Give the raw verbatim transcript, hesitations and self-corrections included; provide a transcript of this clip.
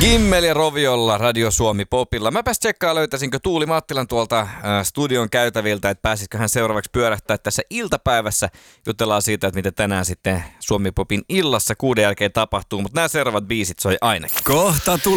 Gimmel ja Roviolla Radio Suomi Popilla. Mäpäs tsekkaan, löytäisinkö Tuuli Mattilan tuolta äh, studion käytäviltä, että pääsisikö hän seuraavaksi pyörähtää tässä iltapäivässä. Jutellaan siitä, että mitä tänään sitten Suomi Popin illassa kuuden jälkeen tapahtuu, mutta nämä seuraavat biisit soi ainakin. Kohta